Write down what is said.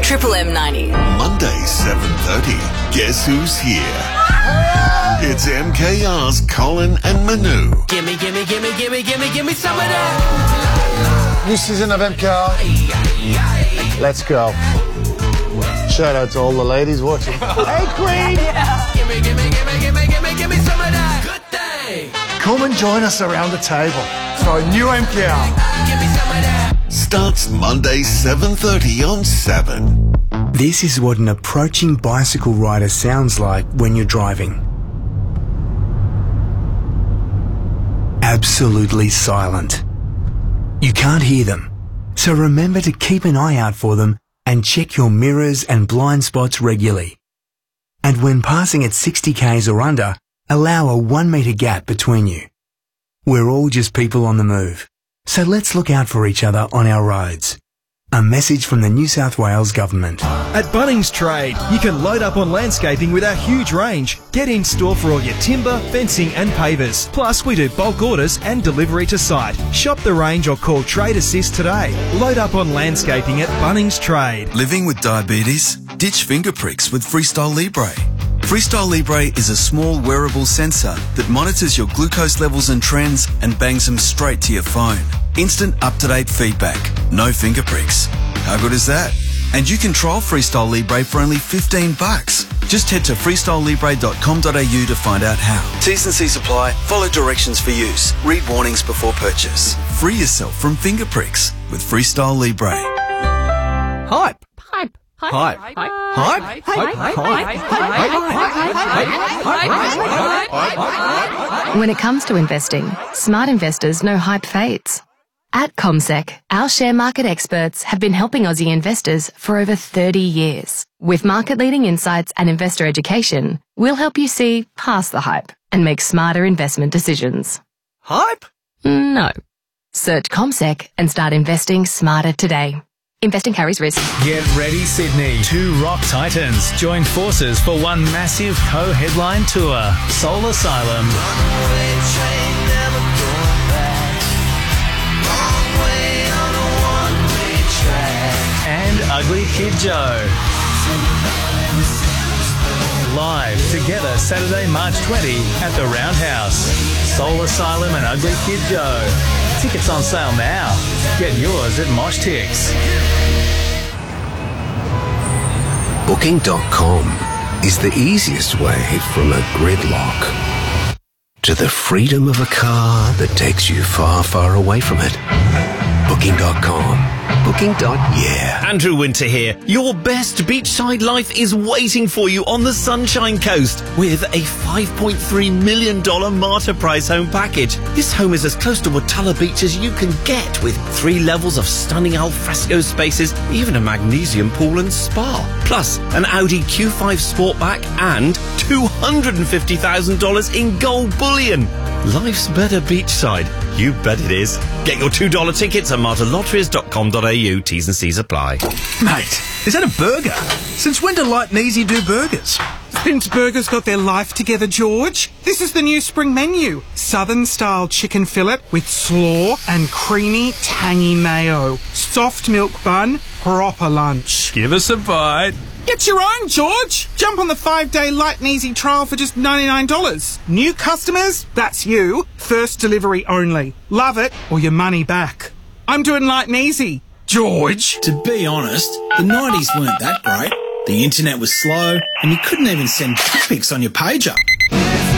Triple M90. Monday, 7:30. Guess who's here? It's MKR's Colin and Manu. Gimme some of that. New season of MKR. Let's go. Shout out to all the ladies watching. Hey, Queen! Gimme some of that. Good day. Come and join us around the table for a new MKR. Gimme some of that. Starts Monday, 7:30 on 7. This is what an approaching bicycle rider sounds like when you're driving. Absolutely silent. You can't hear them, so remember to keep an eye out for them and check your mirrors and blind spots regularly. And when passing at 60 k's or under, allow a 1 metre gap between you. We're all just people on the move, so let's look out for each other on our roads. A message from the New South Wales Government. At Bunnings Trade, you can load up on landscaping with our huge range. Get in store for all your timber, fencing and pavers. Plus, we do bulk orders and delivery to site. Shop the range or call Trade Assist today. Load up on landscaping at Bunnings Trade. Living with diabetes? Ditch finger pricks with Freestyle Libre. Freestyle Libre is a small wearable sensor that monitors your glucose levels and trends and bangs them straight to your phone. Instant up-to-date feedback. No finger pricks. How good is that? And you can trial Freestyle Libre for only $15. Just head to freestylelibre.com.au to find out how. T's and C's apply. Follow directions for use. Read warnings before purchase. Free yourself from finger pricks with Freestyle Libre. Hype. Hype. Hype. Hype. When it comes to investing, smart investors know hype fades. At CommSec, our share market experts have been helping Aussie investors for over 30 years. With market-leading insights and investor education, we'll help you see past the hype and make smarter investment decisions. Hype? No. Search CommSec and start investing smarter today. Investing carries risk. Get ready, Sydney. 2 rock titans join forces for one massive co-headline tour. Soul Asylum and Ugly Kid Joe. Live together Saturday, March 20 at the Roundhouse. Soul Asylum and Ugly Kid Joe. Tickets on sale now. Get yours at Mosh Tix. Booking.com is the easiest way from a gridlock to the freedom of a car that takes you far, far away from it. Booking.com. Booking.yeah. Andrew Winter here. Your best beachside life is waiting for you on the Sunshine Coast with a $5.3 million Marta Price home package. This home is as close to Watala Beach as you can get, with 3 levels of stunning alfresco spaces, even a magnesium pool and spa. Plus, an Audi Q5 Sportback and $250,000 in gold bullion. Life's better beachside. You bet it is. Get your $2 tickets at martalotteries.com.au. T's and C's apply. Mate, is that a burger? Since when do Light and Easy do burgers? Since burgers got their life together, George. This is the new spring menu. Southern-style chicken fillet with slaw and creamy, tangy mayo. Soft milk bun, proper lunch. Give us a bite. Get your own, George. Jump on the 5-day Light and Easy trial for just $99. New customers? That's you. First delivery only. Love it or your money back. I'm doing Light and Easy. George. To be honest, the 90s weren't that great. The internet was slow and you couldn't even send dick pics on your pager.